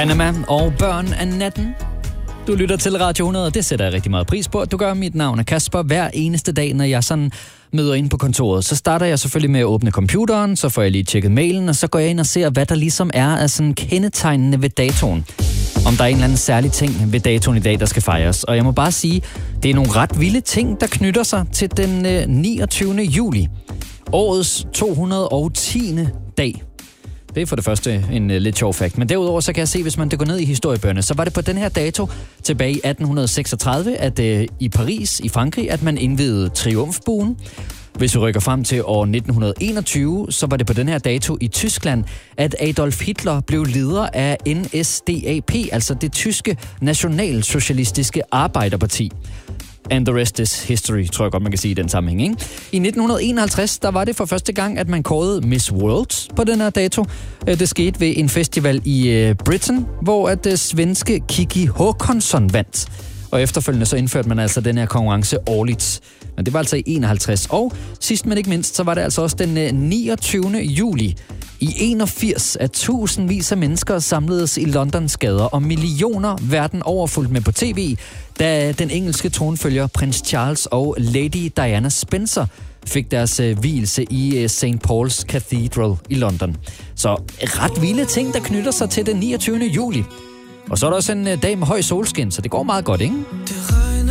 Panama og Børn af natten. Du lytter til Radio 100, og det sætter jeg rigtig meget pris på. Du gør. Mit navn er Kasper. Hver eneste dag, når jeg sådan møder ind på kontoret, så starter jeg selvfølgelig med at åbne computeren, så får jeg lige tjekket mailen, og så går jeg ind og ser, hvad der ligesom er af sådan kendetegnende ved datoen. Om der er en eller anden særlig ting ved datoen i dag, der skal fejres. Og jeg må bare sige, det er nogle ret vilde ting, der knytter sig til den 29. juli. Årets 210. dag. Det er for det første en lidt sjov fakt. Men derudover så kan jeg se, hvis man går ned i historiebøgerne, så var det på den her dato tilbage i 1836, at i Paris i Frankrig, at man indviede Triumfbuen. Hvis vi rykker frem til år 1921, så var det på den her dato i Tyskland, at Adolf Hitler blev leder af NSDAP, altså det tyske nationalsocialistiske arbejderparti. And the rest is history, tror jeg godt, man kan sige i den sammenhæng, ikke? I 1951, der var det for første gang, at man kårede Miss World på den her dato. Det skete ved en festival i Britain, hvor at svenske Kiki Håkansson vandt. Og efterfølgende så indførte man altså den her konkurrence årligt. Men det var altså i 51. Og sidst men ikke mindst, så var det altså også den 29. juli i 81, at tusindvis af mennesker samledes i Londons gader, og millioner verden over fulgte med på tv, da den engelske tronfølger prins Charles og Lady Diana Spencer fik deres vielse i St. Paul's Cathedral i London. Så ret vilde ting, der knytter sig til den 29. juli. Og så er der også en dag med høj solskin, så det går meget godt, ikke?